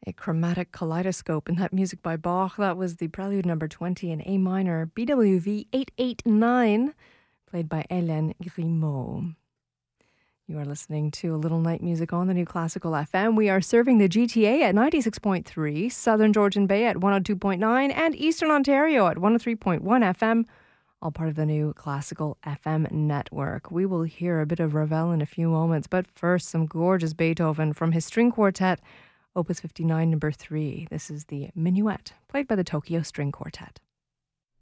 A chromatic kaleidoscope, and that music by Bach. That was the Prelude number 20 in A minor, BWV 889, played by Hélène Grimaud. You are listening to a little night music on the New Classical FM. We are serving the GTA at 96.3, Southern Georgian Bay at 102.9, and Eastern Ontario at 103.1 FM, all part of the New Classical FM network. We will hear a bit of Ravel in a few moments, but first, some gorgeous Beethoven from his string quartet, Opus 59, number 3. This is the Minuet, played by the Tokyo String Quartet.